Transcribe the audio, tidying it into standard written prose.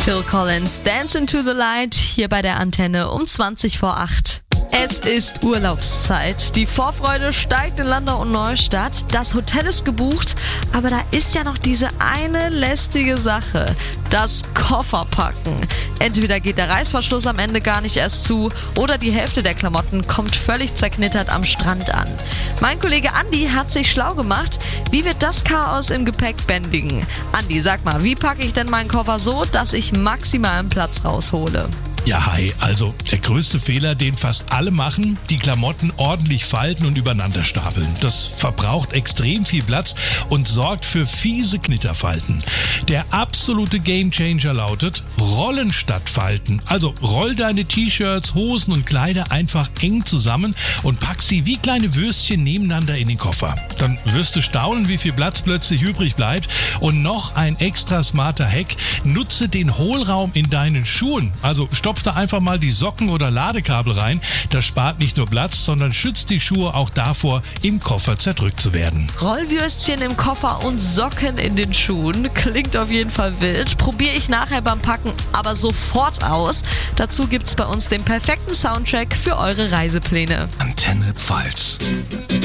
Phil Collins, Dance into the Light, hier bei der Antenne um 20 vor 8. Es ist Urlaubszeit. Die Vorfreude steigt in Landau und Neustadt. Das Hotel ist gebucht, aber da ist ja noch diese eine lästige Sache. Das Kofferpacken. Entweder geht der Reißverschluss am Ende gar nicht erst zu oder die Hälfte der Klamotten kommt völlig zerknittert am Strand an. Mein Kollege Andi hat sich schlau gemacht. Wie wird das Chaos im Gepäck bändigen? Andi, sag mal, wie packe ich denn meinen Koffer so, dass ich maximalen Platz raushole? Ja, hi, also der größte Fehler, den fast alle machen, die Klamotten ordentlich falten und übereinander stapeln. Das verbraucht extrem viel Platz und sorgt für fiese Knitterfalten. Der absolute Gamechanger lautet Rollen statt Falten. Also roll deine T-Shirts, Hosen und Kleider einfach eng zusammen und pack sie wie kleine Würstchen nebeneinander in den Koffer. Dann wirst du staunen, wie viel Platz plötzlich übrig bleibt. Und noch ein extra smarter Hack, nutze den Hohlraum in deinen Schuhen. Also stopf da einfach mal die Socken oder Ladekabel rein. Das spart nicht nur Platz, sondern schützt die Schuhe auch davor, im Koffer zerdrückt zu werden. Rollwürstchen im Koffer und Socken in den Schuhen. Klingt auf jeden Fall wild. Probiere ich nachher beim Packen aber sofort aus. Dazu gibt's bei uns den perfekten Soundtrack für eure Reisepläne. Antenne Pfalz.